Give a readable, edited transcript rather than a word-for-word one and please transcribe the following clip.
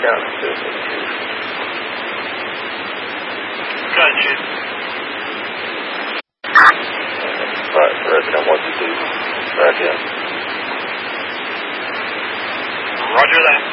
County, Chief. Got you. Right, resident 122. Back in. Roger that.